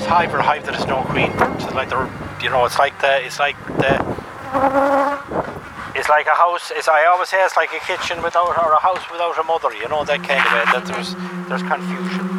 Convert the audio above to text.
hive or a hive that has no queen. So like it's like a house. I always say it's like a kitchen without, or a house without a mother. You know, that kind of way. That there's confusion.